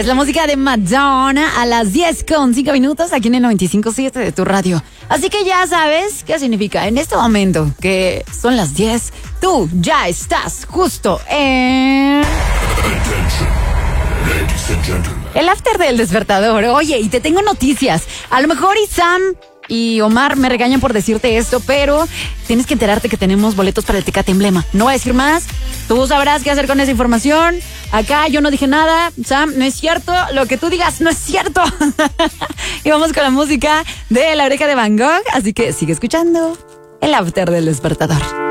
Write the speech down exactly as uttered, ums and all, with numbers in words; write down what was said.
Es la música de Madonna a las diez con cinco minutos aquí en el noventa y cinco punto siete de tu radio. Así que ya sabes qué significa en este momento que son las diez. Tú ya estás justo en... el after del despertador. Oye, y te tengo noticias. A lo mejor Isam y Omar me regañan por decirte esto, pero tienes que enterarte que tenemos boletos para el Tecate Emblema. No voy a decir más. Tú sabrás qué hacer con esa información. Acá yo no dije nada. Sam, no es cierto. Lo que tú digas no es cierto. Y vamos con la música de La Oreja de Van Gogh. Así que sigue escuchando el after del despertador.